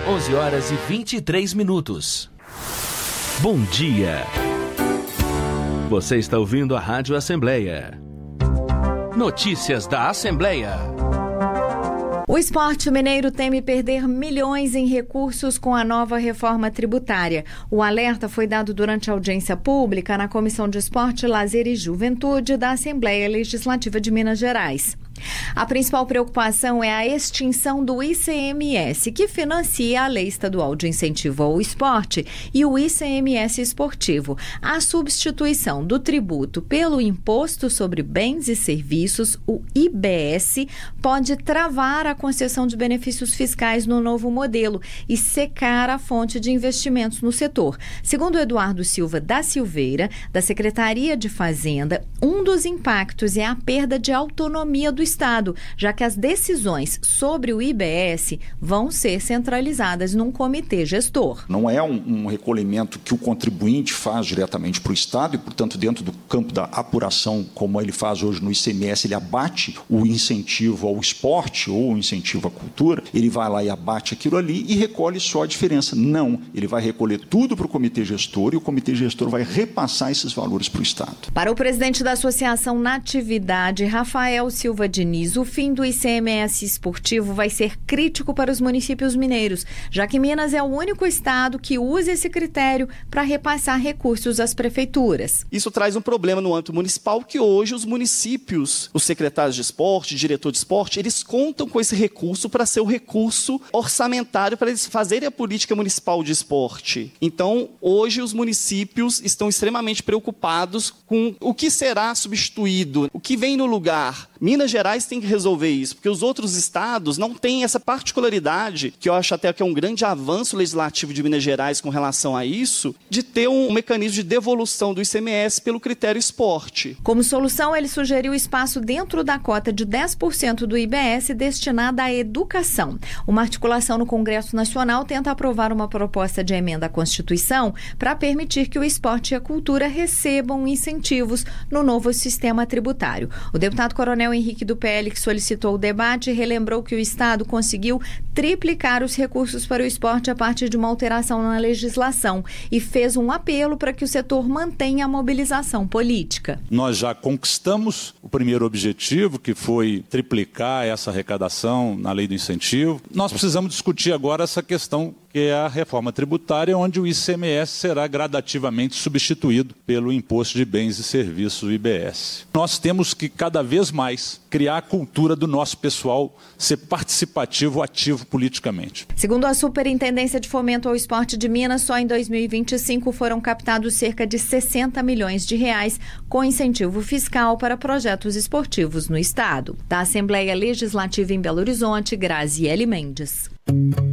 11h23. Bom dia. Você está ouvindo a Rádio Assembleia. Notícias da Assembleia. O esporte mineiro teme perder milhões em recursos com a nova reforma tributária. O alerta foi dado durante a audiência pública na Comissão de Esporte, Lazer e Juventude da Assembleia Legislativa de Minas Gerais. A principal preocupação é a extinção do ICMS, que financia a Lei Estadual de Incentivo ao Esporte e o ICMS esportivo. A substituição do tributo pelo Imposto sobre Bens e Serviços, o IBS, pode travar a concessão de benefícios fiscais no novo modelo e secar a fonte de investimentos no setor. Segundo Eduardo Silva da Silveira, da Secretaria de Fazenda, um dos impactos é a perda de autonomia do Estado, já que as decisões sobre o IBS vão ser centralizadas num comitê gestor. Não é um recolhimento que o contribuinte faz diretamente para o Estado e, portanto, dentro do campo da apuração, como ele faz hoje no ICMS, ele abate o incentivo ao esporte ou o incentivo à cultura, ele vai lá e abate aquilo ali e recolhe só a diferença. Não, ele vai recolher tudo para o comitê gestor e o comitê gestor vai repassar esses valores para o Estado. Para o presidente da Associação Natividade, Rafael Silva Diniz, o fim do ICMS esportivo vai ser crítico para os municípios mineiros, já que Minas é o único estado que usa esse critério para repassar recursos às prefeituras. Isso traz um problema no âmbito municipal, que hoje os municípios, os secretários de esporte, diretor de esporte, eles contam com esse recurso para ser o recurso orçamentário para eles fazerem a política municipal de esporte. Então, hoje os municípios estão extremamente preocupados com o que será substituído, o que vem no lugar. Minas Gerais tem que resolver isso, porque os outros estados não têm essa particularidade, que eu acho até que é um grande avanço legislativo de Minas Gerais com relação a isso, de ter um mecanismo de devolução do ICMS pelo critério esporte. Como solução, ele sugeriu espaço dentro da cota de 10% do IBS destinada à educação. Uma articulação no Congresso Nacional tenta aprovar uma proposta de emenda à Constituição para permitir que o esporte e a cultura recebam incentivos no novo sistema tributário. O deputado Coronel Henrique do PL, que solicitou o debate, relembrou que o Estado conseguiu triplicar os recursos para o esporte a partir de uma alteração na legislação e fez um apelo para que o setor mantenha a mobilização política. Nós já conquistamos o primeiro objetivo, que foi triplicar essa arrecadação na lei do incentivo. Nós precisamos discutir agora essa questão, que é a reforma tributária, onde o ICMS será gradativamente substituído pelo Imposto de Bens e Serviços, o IBS. Nós temos que, cada vez mais, criar a cultura do nosso pessoal ser participativo, ativo politicamente. Segundo a Superintendência de Fomento ao Esporte de Minas, só em 2025 foram captados cerca de 60 milhões de reais com incentivo fiscal para projetos esportivos no Estado. Da Assembleia Legislativa em Belo Horizonte, Graziele Mendes.